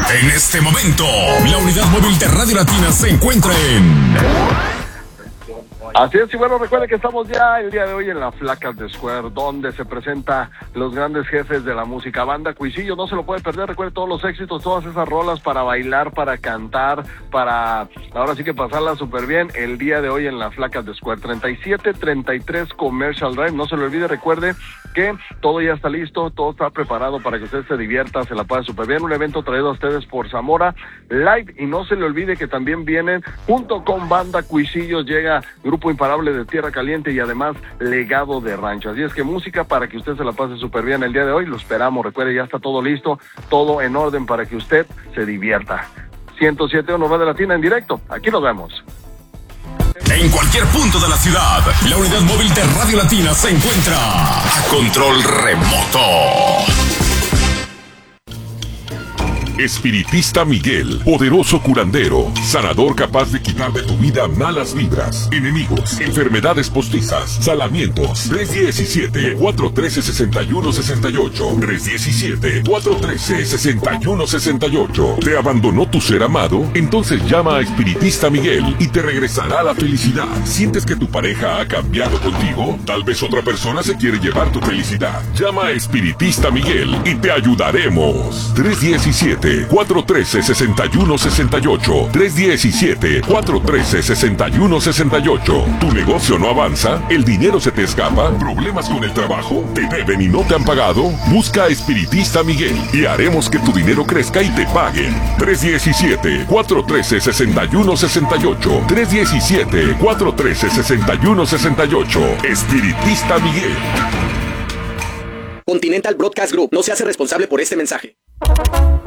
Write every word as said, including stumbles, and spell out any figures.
En este momento, la unidad móvil de Radio Latina se encuentra en... Así es, y bueno, recuerden que estamos ya el día de hoy en la Flacas de Square, donde se presenta los grandes jefes de la música, Banda Cuisillos. No se lo puede perder, recuerden todos los éxitos, todas esas rolas para bailar, para cantar, para ahora sí que pasarla súper bien el día de hoy en la Flacas de Square, treinta y siete treinta y tres Commercial Drive. No se lo olvide, recuerde que todo ya está listo, todo está preparado para que usted se divierta, se la pase súper bien. Un evento traído a ustedes por Zamora Live, y no se le olvide que también vienen junto con Banda Cuisillos, llega Grupo Imparable de Tierra Caliente y además Legado de Rancho. Así es que música para que usted se la pase súper bien el día de hoy. Lo esperamos, recuerde, ya está todo listo, todo en orden para que usted se divierta. ciento siete punto uno Radio Latina en directo, aquí nos vemos. En cualquier punto de la ciudad, la unidad móvil de Radio Latina se encuentra a control remoto. Espiritista Miguel, poderoso curandero, sanador capaz de quitar de tu vida malas vibras, enemigos, enfermedades postizas, salamientos. tres diecisiete, cuatro trece, sesenta y uno sesenta y ocho. tres diecisiete, cuatro trece, sesenta y uno sesenta y ocho. ¿Te abandonó tu ser amado? Entonces llama a Espiritista Miguel y te regresará la felicidad. ¿Sientes que tu pareja ha cambiado contigo? Tal vez otra persona se quiere llevar tu felicidad. Llama a Espiritista Miguel y te ayudaremos. tres diecisiete, cuatro trece, sesenta y uno sesenta y ocho. tres diecisiete, cuatro trece, sesenta y uno sesenta y ocho. ¿Tu negocio no avanza? ¿El dinero se te escapa? ¿Problemas con el trabajo? ¿Te deben y no te han pagado? Busca a Espiritista Miguel y haremos que tu dinero crezca y te paguen. tres diecisiete, cuatro trece, sesenta y uno sesenta y ocho. tres diecisiete, cuatro trece, sesenta y uno sesenta y ocho. Espiritista Miguel. Continental Broadcast Group no se hace responsable por este mensaje.